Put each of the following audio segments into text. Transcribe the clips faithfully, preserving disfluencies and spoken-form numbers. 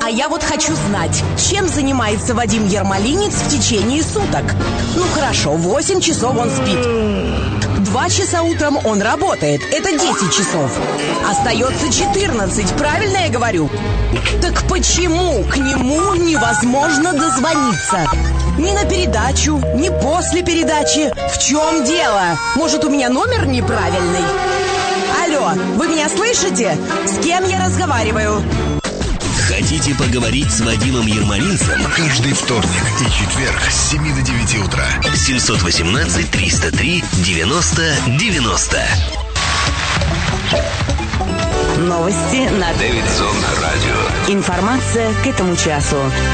я вот хочу знать, чем занимается Вадим Ермолинец в течение суток. Ну хорошо, восемь часов он спит. Два часа утром он работает. Это десять часов. Остается четырнадцать, правильно я говорю? Так почему к нему невозможно дозвониться? Ни на передачу, ни после передачи. В чем дело? Может, у меня номер неправильный? Алло, вы меня слышите? С кем я разговариваю? Хотите поговорить с Вадимом Ермолинцем? Каждый вторник и четверг с семи до девяти утра. семьсот восемнадцать триста три девяносто девяносто. Новости на Дэвидсон Радио. Информация к этому часу.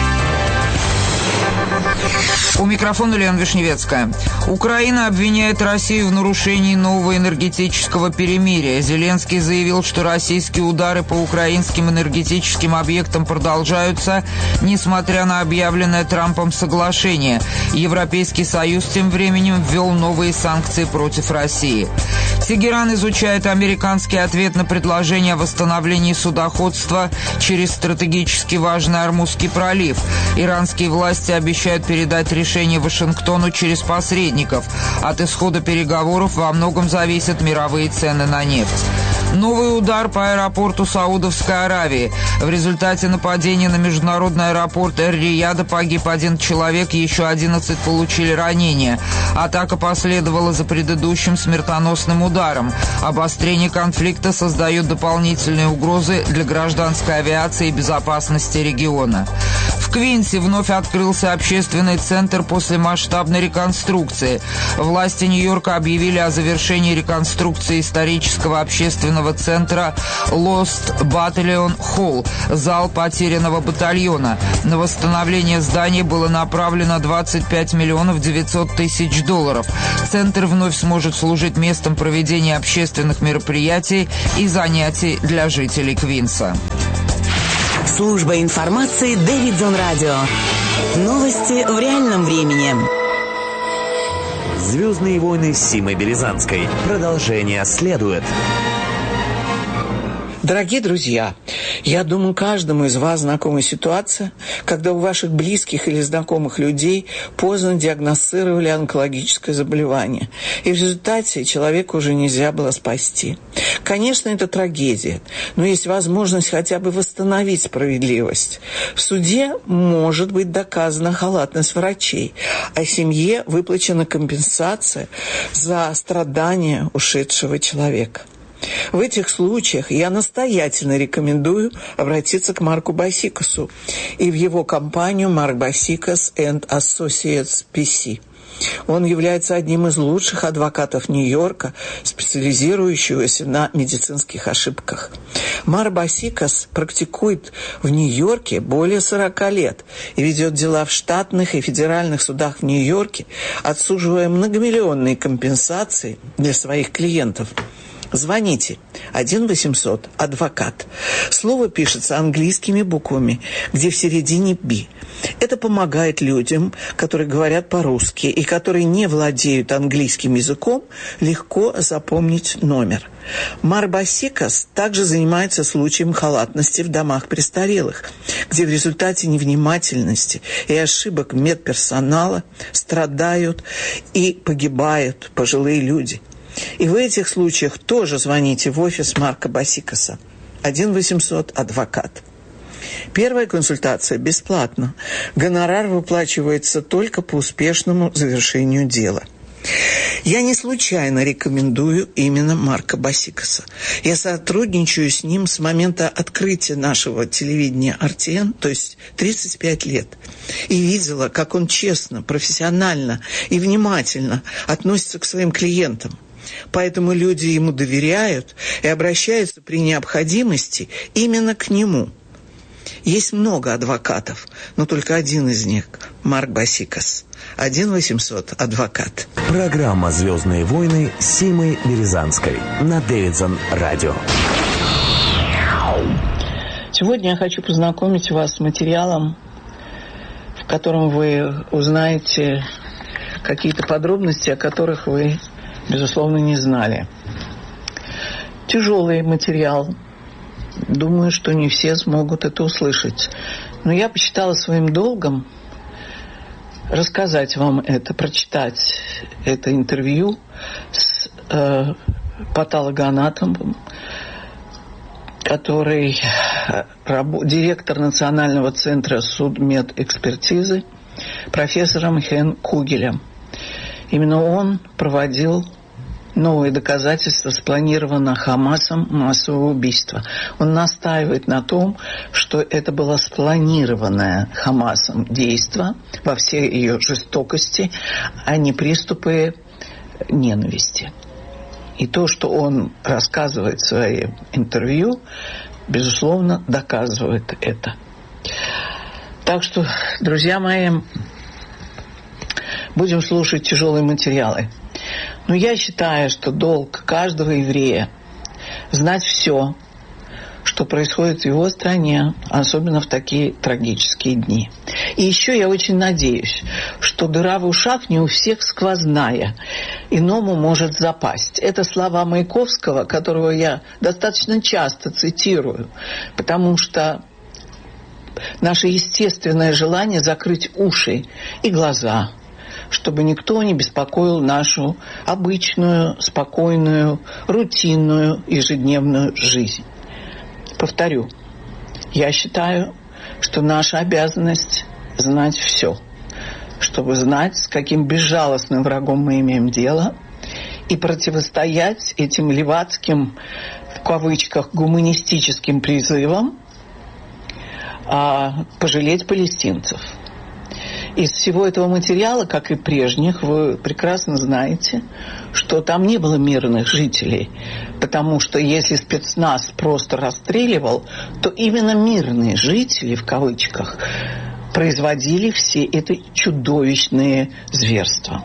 У микрофона Лена Вишневецкая. Украина обвиняет Россию в нарушении нового энергетического перемирия. Зеленский заявил, что российские удары по украинским энергетическим объектам продолжаются, несмотря на объявленное Трампом соглашение. Европейский Союз тем временем ввел новые санкции против России. Тегеран изучает американский ответ на предложение о восстановлении судоходства через стратегически важный Ормузский пролив. Иранские власти обещают передать решение Вашингтону через посредников. От исхода переговоров во многом зависят мировые цены на нефть. Новый удар по аэропорту Саудовской Аравии. В результате нападения на международный аэропорт Эр-Рияда погиб один человек, еще одиннадцать получили ранения. Атака последовала за предыдущим смертоносным ударом. Обострение конфликта создает дополнительные угрозы для гражданской авиации и безопасности региона. В Квинсе вновь открылся общественный центр после масштабной реконструкции. Власти Нью-Йорка объявили о завершении реконструкции исторического общественного центра Lost Battalion Hall, зал потерянного батальона. На восстановление здания было направлено двадцать пять миллионов девятьсот тысяч долларов. Центр вновь сможет служить местом проведения общественных мероприятий и занятий для жителей Квинса. Служба информации Дэвидсон Радио. Новости в реальном времени. «Звездные войны» с Симой Березанской. Продолжение следует. Дорогие друзья, я думаю, каждому из вас знакома ситуация, когда у ваших близких или знакомых людей поздно диагностировали онкологическое заболевание, и в результате человека уже нельзя было спасти. Конечно, это трагедия, но есть возможность хотя бы восстановить справедливость. В суде может быть доказана халатность врачей, а семье выплачена компенсация за страдания ушедшего человека. В этих случаях я настоятельно рекомендую обратиться к Марку Басикасу и в его компанию Mark Basikas and Associates пи си. Он является одним из лучших адвокатов Нью-Йорка, специализирующегося на медицинских ошибках. Марк Басикас практикует в Нью-Йорке более сорока лет и ведет дела в штатных и федеральных судах в Нью-Йорке, отсуживая многомиллионные компенсации для своих клиентов. Звоните один восемьсот адвокат. Слово пишется английскими буквами, где в середине «би». Это помогает людям, которые говорят по-русски и которые не владеют английским языком, легко запомнить номер. Марк Басикас также занимается случаем халатности в домах престарелых, где в результате невнимательности и ошибок медперсонала страдают и погибают пожилые люди. И в этих случаях тоже звоните в офис Марка Басикаса. один восемьсот адвокат. Первая консультация бесплатна. Гонорар выплачивается только по успешному завершению дела. Я не случайно рекомендую именно Марка Басикаса. Я сотрудничаю с ним с момента открытия нашего телевидения эр ти эн, то есть тридцать пять лет. И видела, как он честно, профессионально и внимательно относится к своим клиентам. Поэтому люди ему доверяют и обращаются при необходимости именно к нему. Есть много адвокатов, но только один из них – Марк Басикас. один восемьсот адвокат. Программа «Звездные войны» с Симой Березанской на Дэвидсон Радио. Сегодня я хочу познакомить вас с материалом, в котором вы узнаете какие-то подробности, о которых вы, безусловно, не знали. Тяжелый материал, думаю, что не все смогут это услышать. Но я посчитала своим долгом рассказать вам это, прочитать это интервью с э, патологоанатомом, который раб, директор Национального центра судмедэкспертизы, профессором Хен Кугелем. Именно он проводил новые доказательства спланированного Хамасом массового убийства. Он настаивает на том, что это было спланированное Хамасом действо во всей ее жестокости, а не приступы ненависти. И то, что он рассказывает в своем интервью, безусловно, доказывает это. Так что, друзья мои, будем слушать тяжелые материалы. Но я считаю, что долг каждого еврея знать все, что происходит в его стране, особенно в такие трагические дни. И еще я очень надеюсь, что дыра в ушах не у всех сквозная, иному может запасть. Это слова Маяковского, которого я достаточно часто цитирую, потому что наше естественное желание закрыть уши и глаза, чтобы никто не беспокоил нашу обычную, спокойную, рутинную, ежедневную жизнь. Повторю, я считаю, что наша обязанность знать все, чтобы знать, с каким безжалостным врагом мы имеем дело, и противостоять этим левацким, в кавычках, гуманистическим призывам а, пожалеть палестинцев. Из всего этого материала, как и прежних, вы прекрасно знаете, что там не было мирных жителей, потому что если спецназ просто расстреливал, то именно мирные жители, в кавычках, производили все эти чудовищные зверства.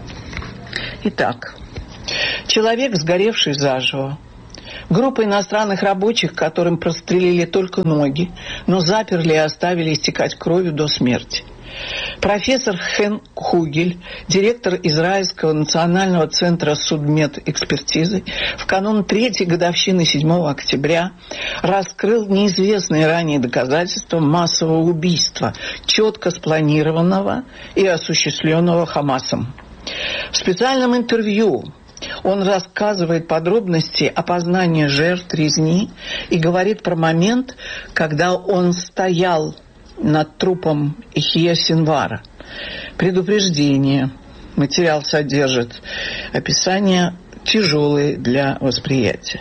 Итак, человек, сгоревший заживо, группа иностранных рабочих, которым прострелили только ноги, но заперли и оставили истекать кровью до смерти. Профессор Хен Кугель, директор Израильского национального центра судмедэкспертизы, в канун третьей годовщины седьмого октября раскрыл неизвестные ранее доказательства массового убийства, четко спланированного и осуществленного Хамасом. В специальном интервью он рассказывает подробности опознания жертв резни и говорит про момент, когда он стоял над трупом Ихье Синвара. Предупреждение. Материал содержит описания тяжелые для восприятия.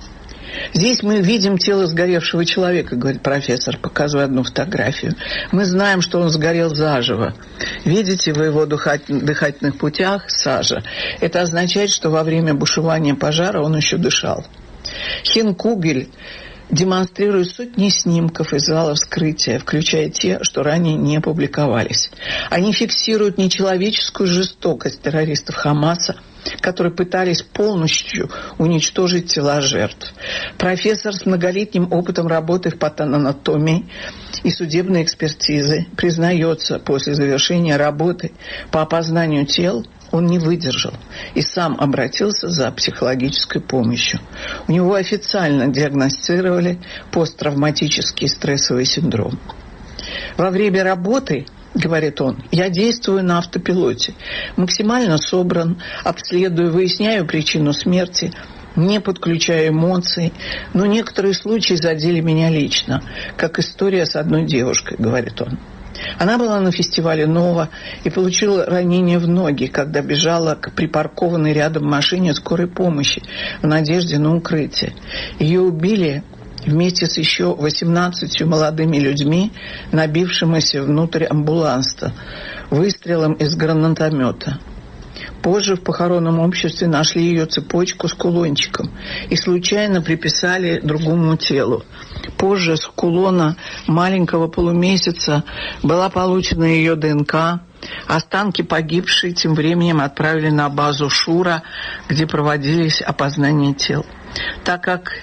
Здесь мы видим тело сгоревшего человека, говорит профессор, показывая одну фотографию. Мы знаем, что он сгорел заживо. Видите, в его дыхательных путях сажа. Это означает, что во время бушевания пожара он еще дышал. Хен Кугель демонстрирует сотни снимков из зала вскрытия, включая те, что ранее не публиковались. Они фиксируют нечеловеческую жестокость террористов Хамаса, которые пытались полностью уничтожить тела жертв. Профессор с многолетним опытом работы в патанатомии и судебной экспертизы признается, после завершения работы по опознанию тел он не выдержал и сам обратился за психологической помощью. У него официально диагностировали посттравматический стрессовый синдром. Во время работы, говорит он, я действую на автопилоте, максимально собран, обследую, выясняю причину смерти, не подключая эмоций, но некоторые случаи задели меня лично, как история с одной девушкой, говорит он. Она была на фестивале «Нова» и получила ранение в ноги, когда бежала к припаркованной рядом машине скорой помощи в надежде на укрытие. Ее убили вместе с еще восемнадцатью молодыми людьми, набившимися внутрь амбуланса, выстрелом из гранатомета. Позже в похоронном обществе нашли ее цепочку с кулончиком и случайно приписали другому телу. Позже с кулона маленького полумесяца была получена ее ДНК. Останки погибшей тем временем отправили на базу Шура, где проводились опознания тел. Так как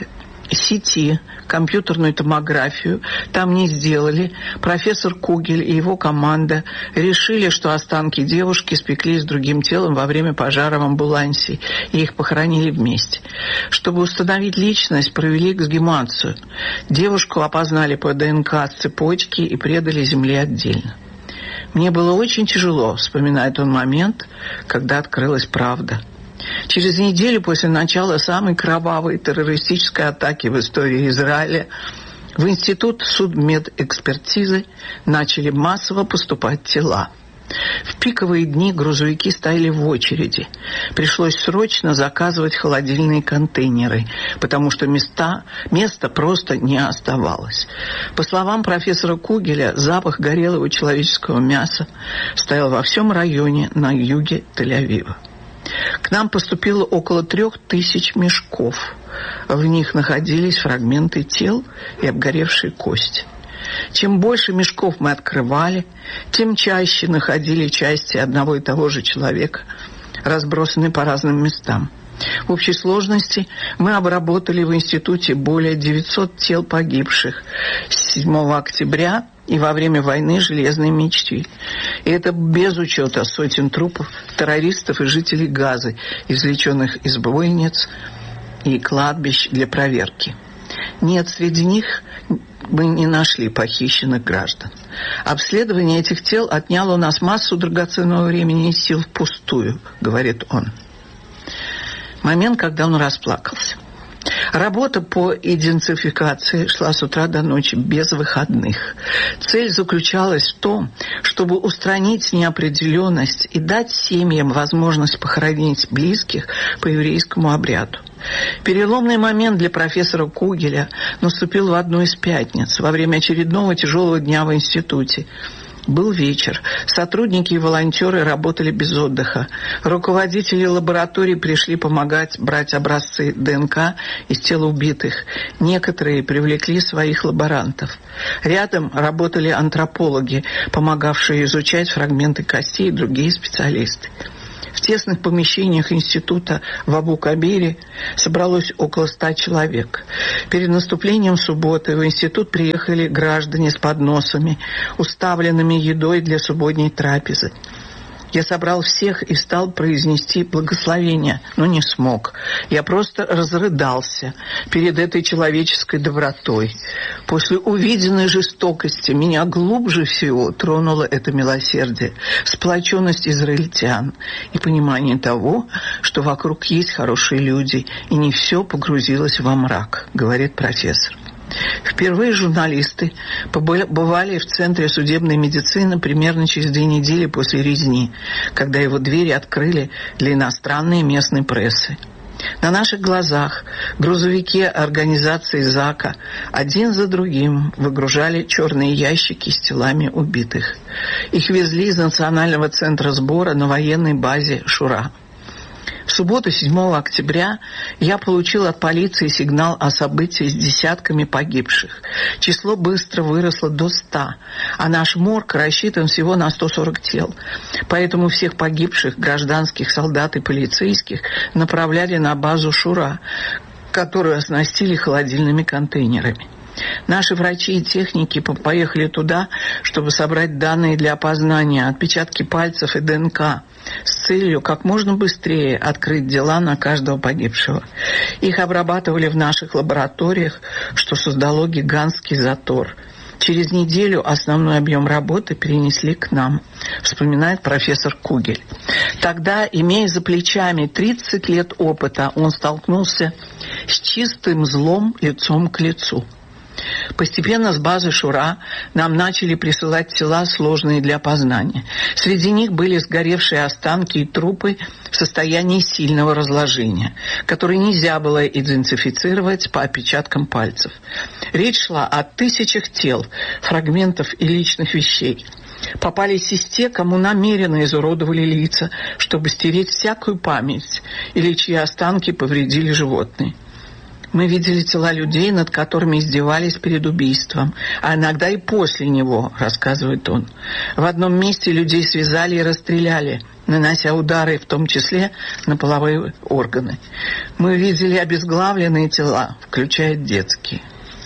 си ти, компьютерную томографию там не сделали. Профессор Кугель и его команда решили, что останки девушки спеклись с другим телом во время пожара в амбулансе, и их похоронили вместе. Чтобы установить личность, провели эксгумацию. Девушку опознали по ДНК с цепочки и предали земле отдельно. «Мне было очень тяжело», — вспоминает он момент, когда открылась правда. Через неделю после начала самой кровавой террористической атаки в истории Израиля в Институт судмедэкспертизы начали массово поступать тела. В пиковые дни грузовики стояли в очереди. Пришлось срочно заказывать холодильные контейнеры, потому что места, места просто не оставалось. По словам профессора Кугеля, запах горелого человеческого мяса стоял во всем районе на юге Тель-Авива. К нам поступило около трех тысяч мешков. В них находились фрагменты тел и обгоревшие кости. Чем больше мешков мы открывали, тем чаще находили части одного и того же человека, разбросанные по разным местам. В общей сложности мы обработали в институте более девятисот тел погибших с седьмого октября и во время войны «Железной мечты». И это без учета сотен трупов террористов и жителей Газы, извлеченных из бойниц и кладбищ для проверки. Нет, среди них мы не нашли похищенных граждан. Обследование этих тел отняло у нас массу драгоценного времени и сил впустую, говорит он. Момент, когда он расплакался. Работа по идентификации шла с утра до ночи без выходных. Цель заключалась в том, чтобы устранить неопределенность и дать семьям возможность похоронить близких по еврейскому обряду. Переломный момент для профессора Кугеля наступил в одну из пятниц, во время очередного тяжелого дня в институте. Был вечер. Сотрудники и волонтеры работали без отдыха. Руководители лабораторий пришли помогать брать образцы ДНК из тел убитых. Некоторые привлекли своих лаборантов. Рядом работали антропологи, помогавшие изучать фрагменты костей, и другие специалисты. В тесных помещениях института в Абу-Кабире собралось около ста человек. Перед наступлением субботы в институт приехали граждане с подносами, уставленными едой для субботней трапезы. Я собрал всех и стал произнести благословение, но не смог. Я просто разрыдался перед этой человеческой добротой. После увиденной жестокости меня глубже всего тронуло это милосердие, сплоченность израильтян и понимание того, что вокруг есть хорошие люди, и не все погрузилось во мрак, говорит профессор. Впервые журналисты побывали в Центре судебной медицины примерно через две недели после резни, когда его двери открыли для иностранной и местной прессы. На наших глазах грузовики организации ЗАКа один за другим выгружали черные ящики с телами убитых. Их везли из Национального центра сбора на военной базе «Шура». В субботу, седьмого октября, я получил от полиции сигнал о событии с десятками погибших. Число быстро выросло до ста, а наш морг рассчитан всего на сто сорок тел. Поэтому всех погибших гражданских солдат и полицейских направляли на базу «Шура», которую оснастили холодильными контейнерами. Наши врачи и техники поехали туда, чтобы собрать данные для опознания, отпечатки пальцев и ДНК, с целью как можно быстрее открыть дела на каждого погибшего. Их обрабатывали в наших лабораториях, что создало гигантский затор. Через неделю основной объем работы перенесли к нам, вспоминает профессор Кугель. Тогда, имея за плечами тридцать лет опыта, он столкнулся с чистым злом лицом к лицу. Постепенно с базы «Шура» нам начали присылать тела, сложные для опознания. Среди них были сгоревшие останки и трупы в состоянии сильного разложения, которые нельзя было идентифицировать по отпечаткам пальцев. Речь шла о тысячах тел, фрагментов и личных вещей. Попались и те, кому намеренно изуродовали лица, чтобы стереть всякую память, или чьи останки повредили животные. Мы видели тела людей, над которыми издевались перед убийством, а иногда и после него, рассказывает он. В одном месте людей связали и расстреляли, нанося удары, в том числе на половые органы. Мы видели обезглавленные тела, включая детские.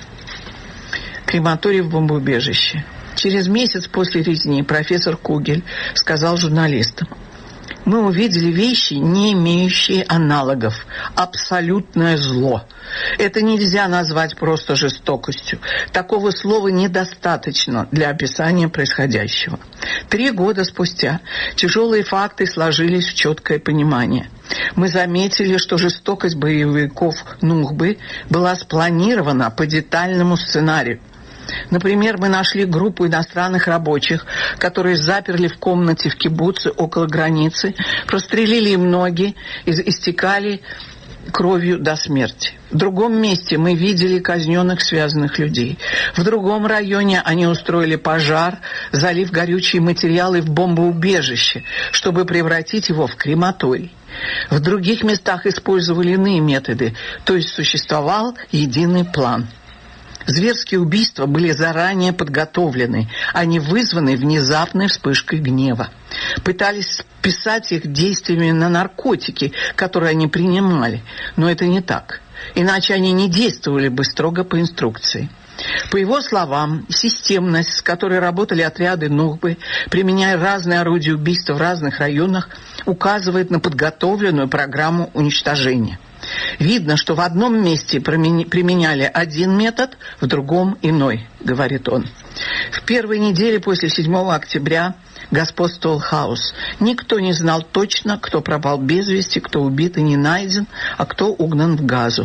Крематорий в бомбоубежище. Через месяц после резни профессор Кугель сказал журналистам: «Мы увидели вещи, не имеющие аналогов. Абсолютное зло. Это нельзя назвать просто жестокостью. Такого слова недостаточно для описания происходящего». Три года спустя тяжелые факты сложились в четкое понимание. Мы заметили, что жестокость боевиков Нухбы была спланирована по детальному сценарию. Например, мы нашли группу иностранных рабочих, которые заперли в комнате в кибуце около границы, прострелили им ноги и истекали кровью до смерти. В другом месте мы видели казненных связанных людей. В другом районе они устроили пожар, залив горючие материалы в бомбоубежище, чтобы превратить его в крематорий. В других местах использовали иные методы, то есть существовал единый план. Зверские убийства были заранее подготовлены, они вызваны внезапной вспышкой гнева. Пытались списать их действиями на наркотики, которые они принимали, но это не так. Иначе они не действовали бы строго по инструкции. По его словам, системность, с которой работали отряды Нухбы, применяя разные орудия убийства в разных районах, указывает на подготовленную программу уничтожения. Видно, что в одном месте применяли один метод, в другом иной, говорит он. В первой неделе после седьмого октября господствовал хаос. Никто не знал точно, кто пропал без вести, кто убит и не найден, а кто угнан в Газу.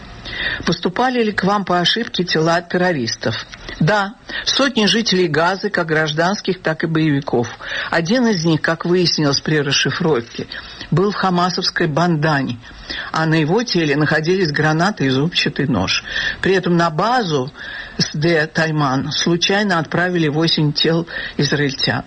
Поступали ли к вам по ошибке тела террористов? Да, сотни жителей Газы, как гражданских, так и боевиков. Один из них, как выяснилось при расшифровке, был в хамасовской бандане, а на его теле находились гранаты и зубчатый нож. При этом на базу Сде-Тайман случайно отправили восемь тел израильтян.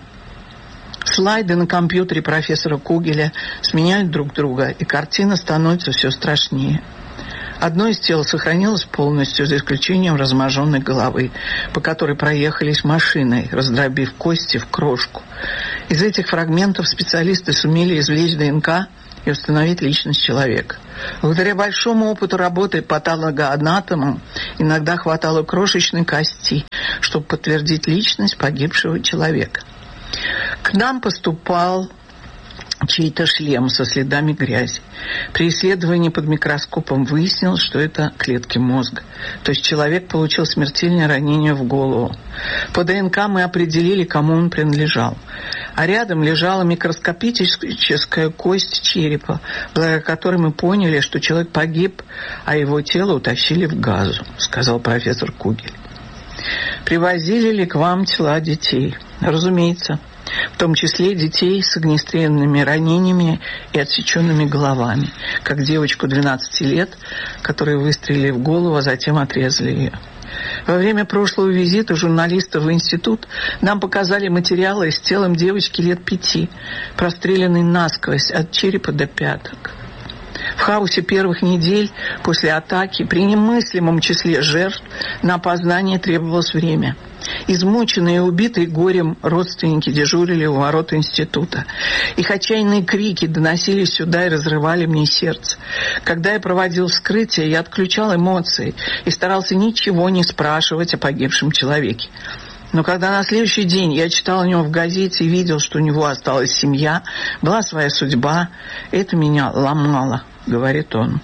Слайды на компьютере профессора Кугеля сменяют друг друга, и картина становится все страшнее. Одно из тел сохранилось полностью, за исключением разможенной головы, по которой проехались машиной, раздробив кости в крошку. Из этих фрагментов специалисты сумели извлечь ДНК и установить личность человека. Благодаря большому опыту работы патологоанатомом иногда хватало крошечной кости, чтобы подтвердить личность погибшего человека. К нам поступал чей-то шлем со следами грязи. При исследовании под микроскопом выяснилось, что это клетки мозга. То есть человек получил смертельное ранение в голову. По ДНК мы определили, кому он принадлежал. А рядом лежала микроскопическая кость черепа, благодаря которой мы поняли, что человек погиб, а его тело утащили в Газу, сказал профессор Кугель. Привозили ли к вам тела детей? Разумеется. В том числе детей с огнестрельными ранениями и отсеченными головами, как девочку двенадцати лет, которой выстрелили в голову, а затем отрезали ее. Во время прошлого визита журналистов в институт нам показали материалы с телом девочки лет пяти, простреленной насквозь от черепа до пяток. В хаосе первых недель после атаки при немыслимом числе жертв на опознание требовалось время. Измученные и убитые горем родственники дежурили у ворот института. Их отчаянные крики доносились сюда и разрывали мне сердце. Когда я проводил вскрытие, я отключал эмоции и старался ничего не спрашивать о погибшем человеке. Но когда на следующий день я читал о нем в газете и видел, что у него осталась семья, была своя судьба, это меня ломало, говорит он.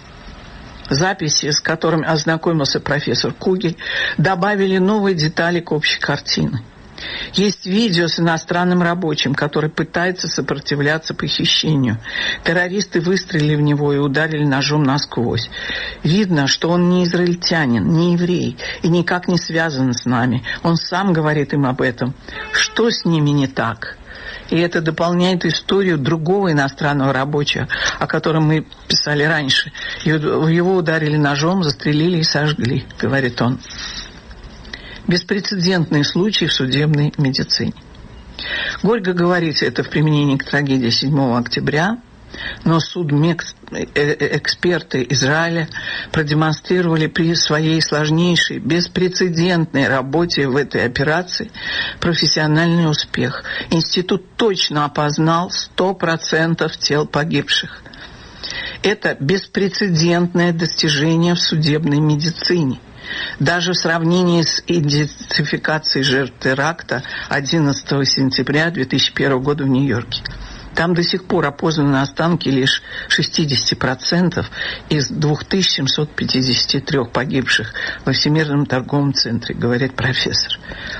Записи, с которыми ознакомился профессор Кугель, добавили новые детали к общей картине. Есть видео с иностранным рабочим, который пытается сопротивляться похищению. Террористы выстрелили в него и ударили ножом насквозь. Видно, что он не израильтянин, не еврей и никак не связан с нами. Он сам говорит им об этом. Что с ними не так? И это дополняет историю другого иностранного рабочего, о котором мы писали раньше. Его ударили ножом, застрелили и сожгли, говорит он. Беспрецедентный случай в судебной медицине. Горько говорить это в применении к трагедии седьмого октября, Но судмедэксперты Израиля продемонстрировали при своей сложнейшей, беспрецедентной работе в этой операции профессиональный успех. Институт точно опознал сто процентов тел погибших. Это беспрецедентное достижение в судебной медицине. Даже в сравнении с идентификацией жертв теракта одиннадцатого сентября две тысячи первого года в Нью-Йорке. Там до сих пор опознаны останки лишь шестьдесят процентов из две тысячи семьсот пятьдесят три погибших во Всемирном торговом центре, говорит профессор.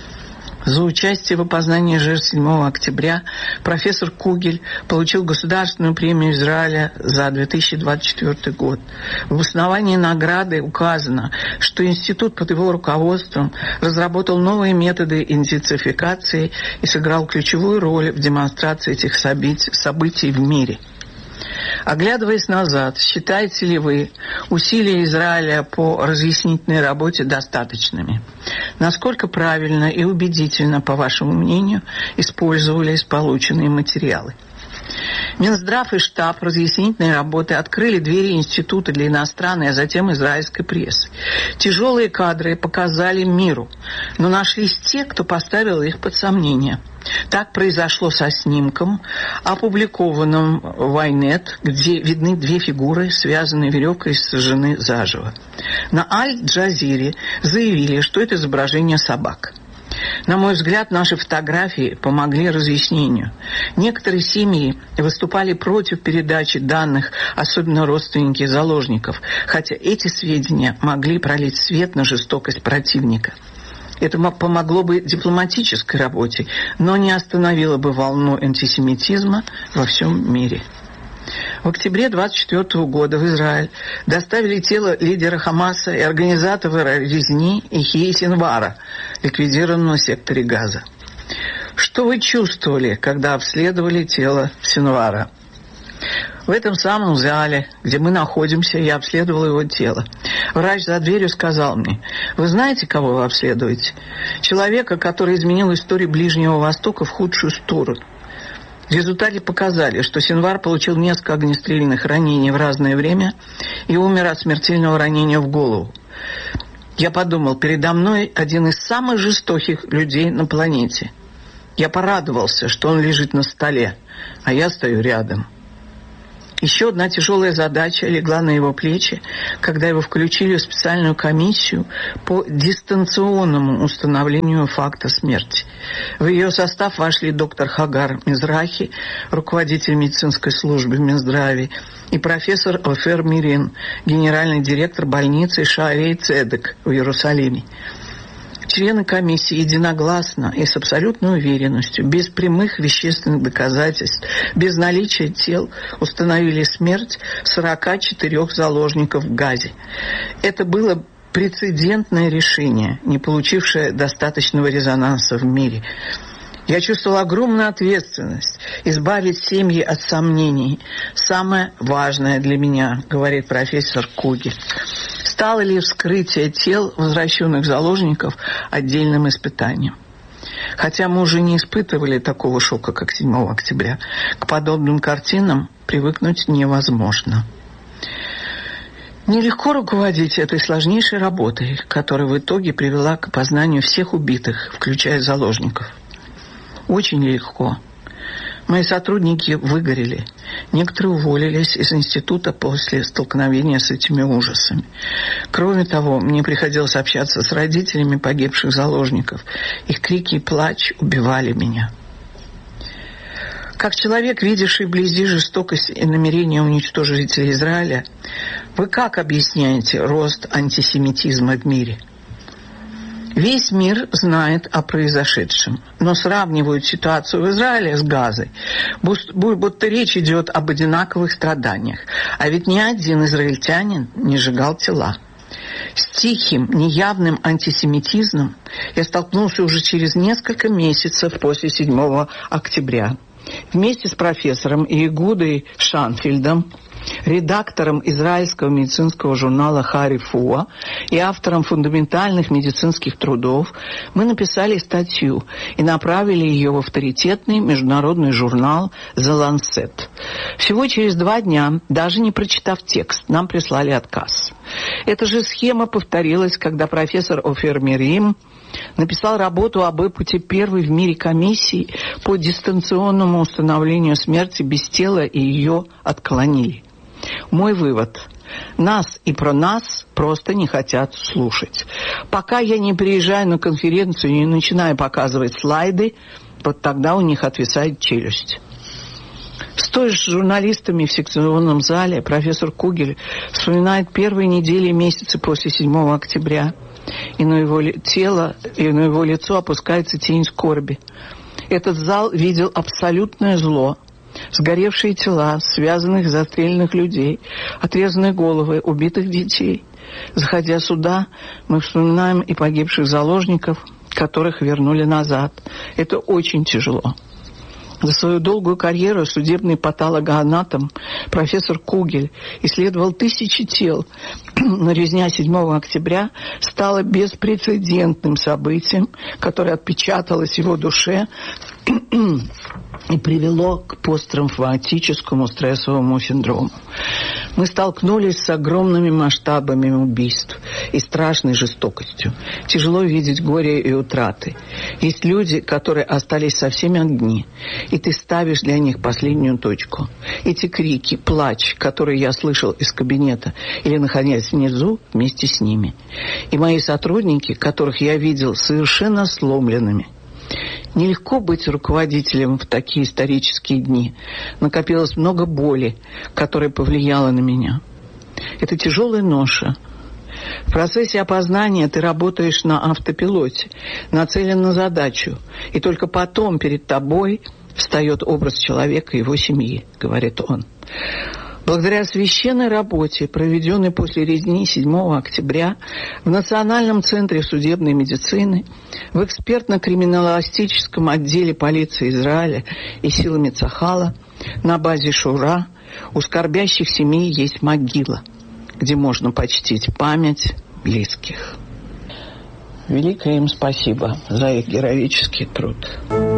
За участие в опознании жертв седьмого октября профессор Кугель получил Государственную премию Израиля за две тысячи двадцать четвёртый год. В основании награды указано, что институт под его руководством разработал новые методы идентификации и сыграл ключевую роль в демонстрации этих событий, событий в мире. Оглядываясь назад, считаете ли вы усилия Израиля по разъяснительной работе достаточными? Насколько правильно и убедительно, по вашему мнению, использовались полученные материалы? Минздрав и штаб разъяснительной работы открыли двери института для иностранной, а затем израильской прессы. Тяжелые кадры показали миру, но нашлись те, кто поставил их под сомнение. Так произошло со снимком, опубликованным в Айнет, где видны две фигуры, связанные веревкой и сожжены заживо. На Аль-Джазире заявили, что это изображение собак. На мой взгляд, наши фотографии помогли разъяснению. Некоторые семьи выступали против передачи данных, особенно родственники заложников, хотя эти сведения могли пролить свет на жестокость противника. Это помогло бы дипломатической работе, но не остановило бы волну антисемитизма во всем мире. В октябре двадцать четвёртого года в Израиль доставили тело лидера Хамаса и организатора резни Ихьи Синвара, ликвидированного в секторе Газа. Что вы чувствовали, когда обследовали тело Синвара? В этом самом зале, где мы находимся, я обследовал его тело. Врач за дверью сказал мне: «Вы знаете, кого вы обследуете? Человека, который изменил историю Ближнего Востока в худшую сторону». Результаты показали, что Синвар получил несколько огнестрельных ранений в разное время и умер от смертельного ранения в голову. Я подумал, передо мной один из самых жестоких людей на планете. Я порадовался, что он лежит на столе, а я стою рядом. Еще одна тяжелая задача легла на его плечи, когда его включили в специальную комиссию по дистанционному установлению факта смерти. В ее состав вошли доктор Хагар Мизрахи, руководитель медицинской службы в Минздраве, и профессор Офер Мирин, генеральный директор больницы Шаарей Цедек в Иерусалиме. Члены комиссии единогласно и с абсолютной уверенностью, без прямых вещественных доказательств, без наличия тел, установили смерть сорока четырёх заложников в Газе. Это было прецедентное решение, не получившее достаточного резонанса в мире. Я чувствовал огромную ответственность избавить семьи от сомнений. Самое важное для меня, говорит профессор Кугель. Стало ли вскрытие тел возвращенных заложников отдельным испытанием? Хотя мы уже не испытывали такого шока, как седьмого октября, к подобным картинам привыкнуть невозможно. Нелегко руководить этой сложнейшей работой, которая в итоге привела к опознанию всех убитых, включая заложников. Очень легко. Мои сотрудники выгорели. Некоторые уволились из института после столкновения с этими ужасами. Кроме того, мне приходилось общаться с родителями погибших заложников. Их крики и плач убивали меня. Как человек, видевший вблизи жестокость и намерение уничтожить жителей Израиля, вы как объясняете рост антисемитизма в мире? Весь мир знает о произошедшем, но сравнивают ситуацию в Израиле с Газой, будто речь идет об одинаковых страданиях. А ведь ни один израильтянин не сжигал тела. С тихим, неявным антисемитизмом я столкнулся уже через несколько месяцев после седьмого октября. вместе с профессором Иегудой Шанфельдом, редактором израильского медицинского журнала «Харифуа» и автором фундаментальных медицинских трудов, мы написали статью и направили ее в авторитетный международный журнал «The Lancet». Всего через два дня, даже не прочитав текст, нам прислали отказ. Эта же схема повторилась, когда профессор Офер Мирим написал работу об эпоте первой в мире комиссии по дистанционному установлению смерти без тела, и ее отклонили. Мой вывод. Нас и про нас просто не хотят слушать. Пока я не приезжаю на конференцию и не начинаю показывать слайды, вот тогда у них отвисает челюсть. Стоя с журналистами в секционном зале, профессор Кугель вспоминает первые недели и месяцы после седьмого октября, и на его тело, и на его лицо опускается тень скорби. Этот зал видел абсолютное зло. Сгоревшие тела, связанных застреленных людей, отрезанные головы, убитых детей. Заходя сюда, мы вспоминаем и погибших заложников, которых вернули назад. Это очень тяжело. За свою долгую карьеру судебный патологоанатом профессор Кугель исследовал тысячи тел, но резня седьмого октября стала беспрецедентным событием, которое отпечаталось в его душе и привело к посттравматическому стрессовому синдрому. Мы столкнулись с огромными масштабами убийств и страшной жестокостью. Тяжело видеть горе и утраты. Есть люди, которые остались совсем одни, и ты ставишь для них последнюю точку. Эти крики, плач, которые я слышал из кабинета или находясь внизу вместе с ними. И мои сотрудники, которых я видел совершенно сломленными. Нелегко быть руководителем в такие исторические дни. Накопилось много боли, которая повлияла на меня. Это тяжелая ноша. В процессе опознания ты работаешь на автопилоте, нацелен на задачу, и только потом перед тобой встает образ человека и его семьи, говорит он. Благодаря священной работе, проведенной после резни седьмого октября в Национальном центре судебной медицины, в экспертно-криминалистическом отделе полиции Израиля и силами Цахала, на базе Шура, у скорбящих семей есть могила, где можно почтить память близких. Великое им спасибо за их героический труд.